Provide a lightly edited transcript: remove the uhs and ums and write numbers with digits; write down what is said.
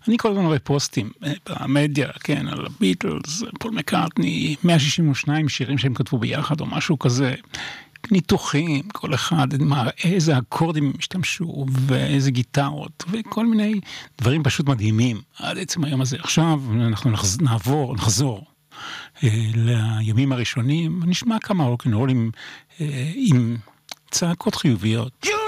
אני כל הזמן רואה פוסטים במדיה, כן, על הביטלס, פול מקארטני, 162 שירים שהם כתבו ביחד או משהו כזה, ניתוחים, כל אחד, איזה אקורדים השתמשו ואיזה גיטרות וכל מיני דברים פשוט מדהימים עד עצם היום הזה. עכשיו אנחנו נחזור לימים הראשונים, נשמע כמה רוקנרולים עם צעקות חיוביות.